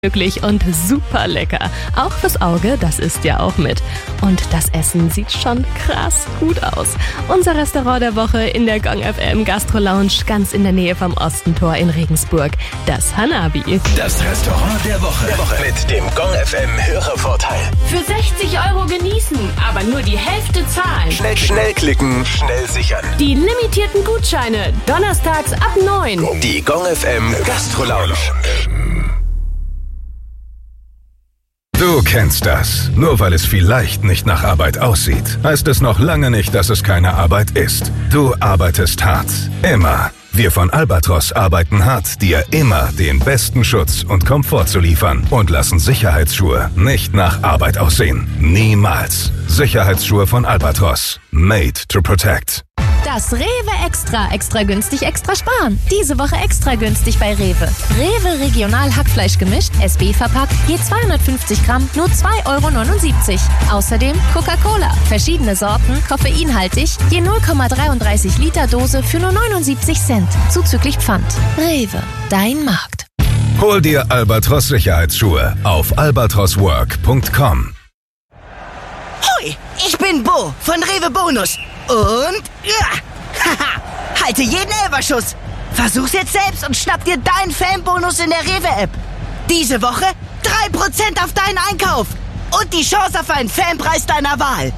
möglich und super lecker. Auch fürs Auge, das isst ja auch mit. Und das Essen sieht schon krass gut aus. Unser Restaurant der Woche in der Gong FM Gastro Lounge, ganz in der Nähe vom Ostentor in Regensburg. Das Hanabi. Das Restaurant der Woche mit dem Gong FM Hörervorteil. Für 60 € genießen, aber nur die Hälfte zahlen. Schnell klicken, schnell sichern. Die limitierten Gutscheine, donnerstags ab 9. Die Gong FM Gastro Lounge. Du kennst das. Nur weil es vielleicht nicht nach Arbeit aussieht, heißt es noch lange nicht, dass es keine Arbeit ist. Du arbeitest hart. Immer. Wir von Albatros arbeiten hart, dir immer den besten Schutz und Komfort zu liefern und lassen Sicherheitsschuhe nicht nach Arbeit aussehen. Niemals. Sicherheitsschuhe von Albatros. Made to protect. Das Rewe Extra günstig, extra sparen. Diese Woche extra günstig bei Rewe. Rewe Regional Hackfleisch gemischt, SB verpackt, je 250 Gramm, nur 2,79 €. Außerdem Coca-Cola, verschiedene Sorten, koffeinhaltig, je 0,33 Liter Dose für nur 79 Cent, zuzüglich Pfand. Rewe, dein Markt. Hol dir Albatros Sicherheitsschuhe auf albatroswork.com. Hoi, ich bin Bo von Rewe Bonus. Und halte jeden Elferschuss. Versuch's jetzt selbst und schnapp dir deinen Fanbonus in der Rewe-App. Diese Woche 3% auf deinen Einkauf und die Chance auf einen Fanpreis deiner Wahl.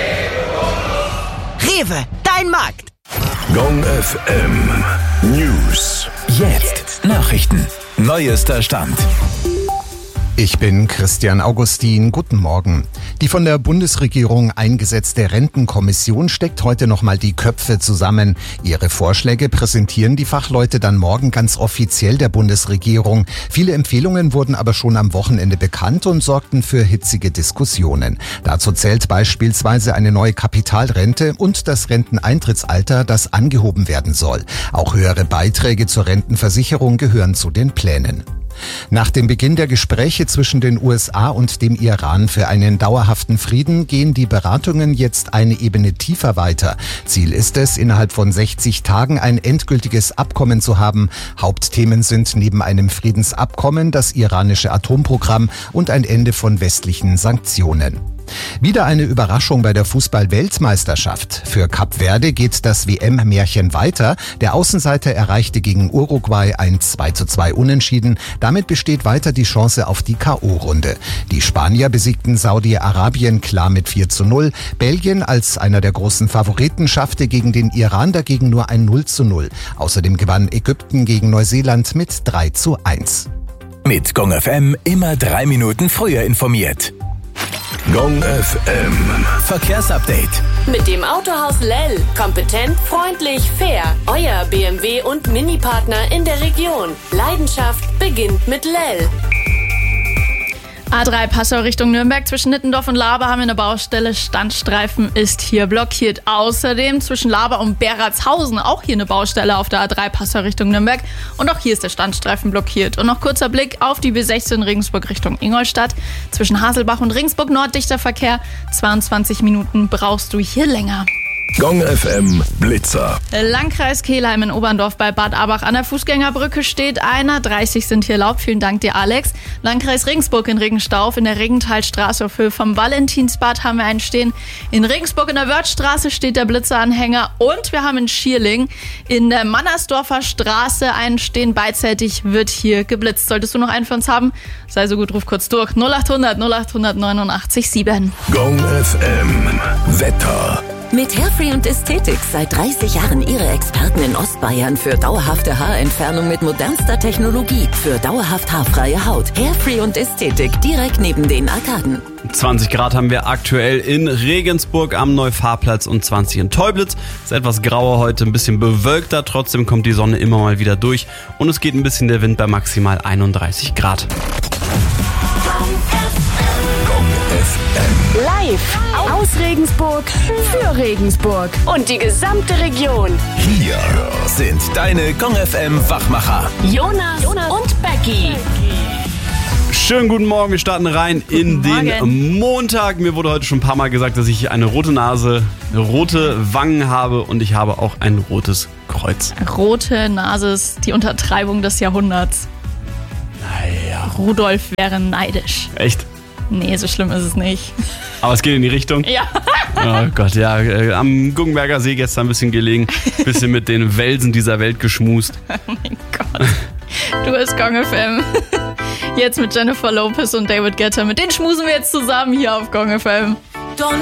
Rewe, dein Markt. Gong FM News. Jetzt Nachrichten. Neuester Stand. Ich bin Christian Augustin. Guten Morgen. Die von der Bundesregierung eingesetzte Rentenkommission steckt heute nochmal die Köpfe zusammen. Ihre Vorschläge präsentieren die Fachleute dann morgen ganz offiziell der Bundesregierung. Viele Empfehlungen wurden aber schon am Wochenende bekannt und sorgten für hitzige Diskussionen. Dazu zählt beispielsweise eine neue Kapitalrente und das Renteneintrittsalter, das angehoben werden soll. Auch höhere Beiträge zur Rentenversicherung gehören zu den Plänen. Nach dem Beginn der Gespräche zwischen den USA und dem Iran für einen dauerhaften Frieden gehen die Beratungen jetzt eine Ebene tiefer weiter. Ziel ist es, innerhalb von 60 Tagen ein endgültiges Abkommen zu haben. Hauptthemen sind neben einem Friedensabkommen das iranische Atomprogramm und ein Ende von westlichen Sanktionen. Wieder eine Überraschung bei der Fußball-Weltmeisterschaft. Für Kap Verde geht das WM-Märchen weiter. Der Außenseiter erreichte gegen Uruguay ein 2:2 Unentschieden. Damit besteht weiter die Chance auf die K.O.-Runde. Die Spanier besiegten Saudi-Arabien klar mit 4:0. Belgien als einer der großen Favoriten schaffte gegen den Iran dagegen nur ein 0:0. Außerdem gewann Ägypten gegen Neuseeland mit 3:1. Mit Gong FM immer 3 Minuten früher informiert. Gong FM Verkehrsupdate. Mit dem Autohaus Lell. Kompetent, freundlich, fair. Euer BMW und Mini-Partner in der Region. Leidenschaft beginnt mit Lell. A3 Passau Richtung Nürnberg. Zwischen Nittendorf und Laber haben wir eine Baustelle. Standstreifen ist hier blockiert. Außerdem zwischen Laber und Beratshausen auch hier eine Baustelle auf der A3 Passau Richtung Nürnberg. Und auch hier ist der Standstreifen blockiert. Und noch kurzer Blick auf die B16 Regensburg Richtung Ingolstadt. Zwischen Haselbach und Regensburg norddichter Verkehr. 22 Minuten brauchst du hier länger. Gong FM Blitzer. Landkreis Kelheim in Oberndorf bei Bad Abach an der Fußgängerbrücke steht einer. 30 sind hier erlaubt. Vielen Dank dir, Alex. Landkreis Regensburg in Regenstauf in der Regenthalstraße auf Höhe vom Valentinsbad haben wir einen stehen. In Regensburg in der Wörthstraße steht der Blitzeranhänger. Und wir haben in Schierling in der Mannersdorfer Straße einen stehen. Beidseitig wird hier geblitzt. Solltest du noch einen für uns haben? Sei so gut, ruf kurz durch. 0800 0800 89 7. Gong FM Wetter. Mit Hairfree und Ästhetik seit 30 Jahren Ihre Experten in Ostbayern für dauerhafte Haarentfernung mit modernster Technologie. Für dauerhaft haarfreie Haut. Hairfree und Ästhetik direkt neben den Arkaden. 20 Grad haben wir aktuell in Regensburg am Neufahrplatz und 20 in Teublitz. Ist etwas grauer heute, ein bisschen bewölkter. Trotzdem kommt die Sonne immer mal wieder durch. Und es geht ein bisschen der Wind bei maximal 31 Grad. Live aus Regensburg für Regensburg und die gesamte Region. Hier sind deine Gong FM Wachmacher. Jonas und Becky. Schönen guten Morgen, wir starten rein in den Montag. Mir wurde heute schon ein paar Mal gesagt, dass ich eine rote Nase, rote Wangen habe und ich habe auch ein rotes Kreuz. Rote Nase ist die Untertreibung des Jahrhunderts. Naja. Rudolf wäre neidisch. Echt? Nee, so schlimm ist es nicht. Aber es geht in die Richtung? Ja. Oh Gott, ja. Am Guggenberger See gestern ein bisschen gelegen. Bisschen mit den Welsen dieser Welt geschmust. Oh mein Gott. Du bist Gong FM. Jetzt mit Jennifer Lopez und David Guetta. Mit denen schmusen wir jetzt zusammen hier auf Gong FM.